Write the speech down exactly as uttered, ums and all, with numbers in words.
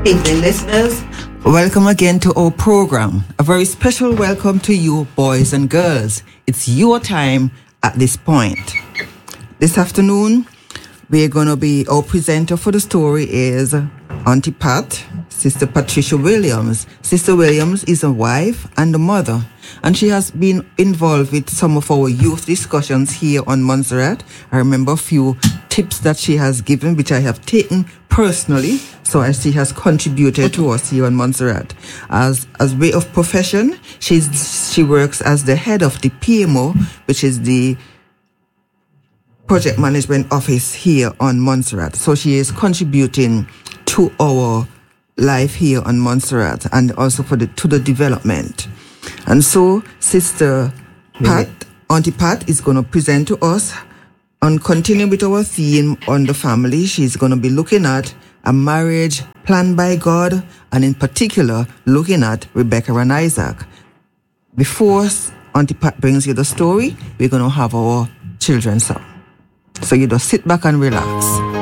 Evening listeners, welcome again to our program. A very special welcome to you, boys and girls. It's your time at this point. This afternoon, we're going to be, our presenter for the story is Auntie Pat, Sister Patricia Williams. Sister Williams is a wife and a mother, and she has been involved with some of our youth discussions here on Montserrat. I remember a few tips that she has given, which I have taken personally, so as she has contributed to us here on Montserrat. As as way of profession, she's she works as the head of the P M O, which is the Project Management Office here on Montserrat. So she is contributing to our life here on Montserrat and also for the to the development. And so Sister Pat, Auntie Pat, is going to present to us on continuing with our theme on the family. She's going to be looking at a marriage planned by God, and in particular, looking at Rebecca and Isaac. Before Auntie Pat brings you the story, we're going to have our children's song. So you just sit back and relax.